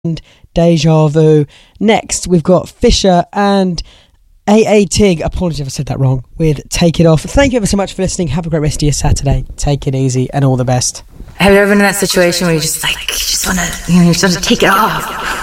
Deja Vu. Next, we've got Fisher and AA Tig. Apologies if I said that wrong. With Take It Off. Thank you ever so much for listening. Have a great rest of your Saturday. Take it easy and all the best. Have you ever been in that situation where you just want to take it off?